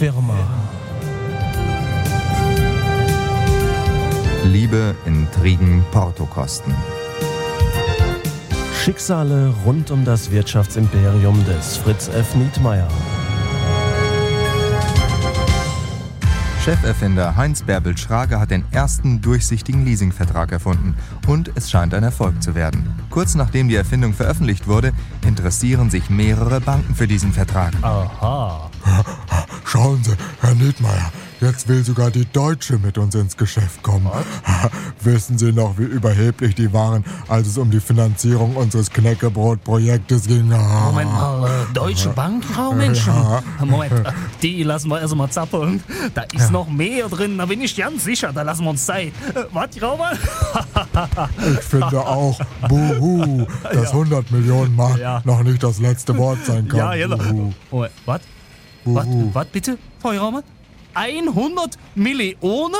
Firma. Liebe, Intrigen, Portokosten. Schicksale rund um das Wirtschaftsimperium des Fritz F. Nietmeyer. Cheferfinder Heinz Bärbel Schrager hat den ersten durchsichtigen Leasingvertrag erfunden und es scheint ein Erfolg zu werden. Kurz nachdem die Erfindung veröffentlicht wurde, interessieren sich mehrere Banken für diesen Vertrag. Aha. Schauen Sie, Herr Nietmeyer, jetzt will sogar die Deutsche mit uns ins Geschäft kommen. Wissen Sie noch, wie überheblich die waren, als es um die Finanzierung unseres Knäckebrot-Projektes ging? Moment mal, Deutsche Bank, Frau Menschen? Moment, die lassen wir erst mal zappeln. Da ist noch mehr drin, da bin ich ganz sicher, da lassen wir uns Zeit. Was, Raumann? Ich finde auch, buhu, dass 100 Millionen Mark noch nicht das letzte Wort sein kann. Ja, genau. Buhu. Moment, was? Was bitte, Frau Raumann? 100 Millionen?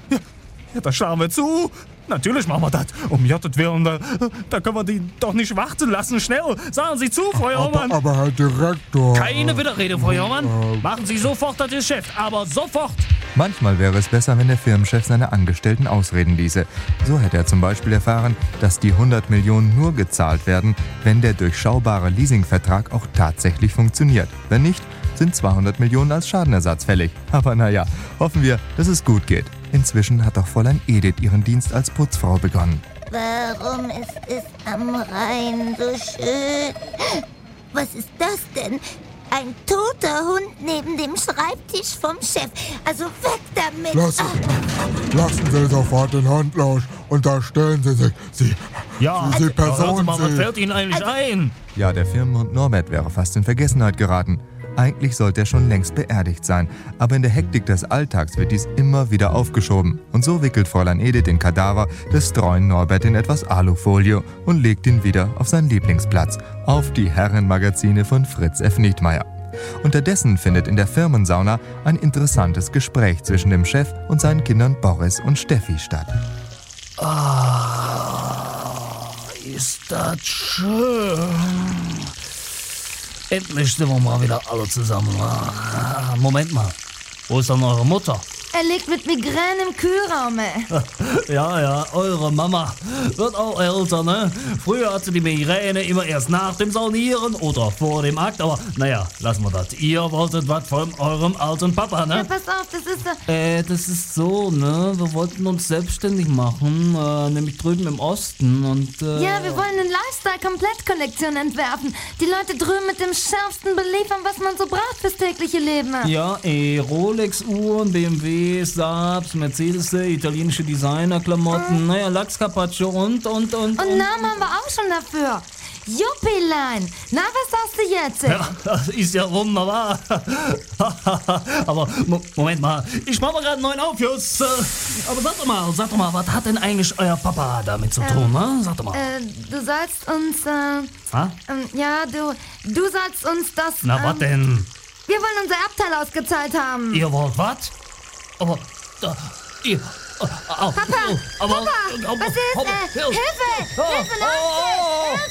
Ja, da schlagen wir zu. Natürlich machen wir das. Um Gottes Willen, da können wir die doch nicht warten lassen. Schnell, sagen Sie zu, Frau Raumann. Aber Herr Direktor... Keine Widerrede, Frau Raumann. Machen Sie sofort das Geschäft, aber sofort. Manchmal wäre es besser, wenn der Firmenchef seine Angestellten ausreden ließe. So hätte er zum Beispiel erfahren, dass die 100 Millionen nur gezahlt werden, wenn der durchschaubare Leasingvertrag auch tatsächlich funktioniert. Wenn nicht, sind 200 Millionen als Schadenersatz fällig. Aber naja, hoffen wir, dass es gut geht. Inzwischen hat auch Fräulein Edith ihren Dienst als Putzfrau begonnen. Warum ist es am Rhein so schön? Was ist das denn? Ein toter Hund neben dem Schreibtisch vom Chef. Also weg damit! Lassen Sie sofort den Hund los. Unterstellen Sie sich. Sie Person mal, was fällt Ihnen eigentlich ein? Ja, der Firmenhund Norbert wäre fast in Vergessenheit geraten. Eigentlich sollte er schon längst beerdigt sein, aber in der Hektik des Alltags wird dies immer wieder aufgeschoben. Und so wickelt Fräulein Edith den Kadaver des treuen Norbert in etwas Alufolie und legt ihn wieder auf seinen Lieblingsplatz, auf die Herrenmagazine von Fritz F. Nietmeyer. Unterdessen findet in der Firmensauna ein interessantes Gespräch zwischen dem Chef und seinen Kindern Boris und Steffi statt. Ist das schön. Endlich sind wir mal wieder alle zusammen. Moment mal, wo ist denn eure Mutter? Er liegt mit Migräne im Kühlraum. Ja, eure Mama wird auch älter, ne? Früher hatte die Migräne immer erst nach dem Saunieren oder vor dem Akt, aber naja, lassen wir das. Ihr wolltet was von eurem alten Papa, ne? Ja, pass auf, das ist das ist so, ne? Wir wollten uns selbstständig machen, nämlich drüben im Osten und Ja, wir wollen eine Lifestyle-Komplett-Kollektion entwerfen. Die Leute drüben mit dem schärfsten beliefern, was man so braucht fürs tägliche Leben. Ja, Rolex-Uhren, BMW, Saabs, Mercedes, italienische Designer-Klamotten, Lachs Carpaccio und Und Namen haben wir auch schon dafür. Juppilein. Na, was sagst du jetzt? Ja, das ist ja wunderbar. Aber Moment mal, ich mache mal gerade einen neuen Aufguss. Aber sag doch mal, was hat denn eigentlich euer Papa damit zu tun, ne? Sag doch mal. Du sollst uns, du sollst uns das... Na, was denn? Wir wollen unser Erbteil ausgezahlt haben. Ihr wollt was? Aber, ihr... Papa, was ist? Hilfe! Hilfe, Leute!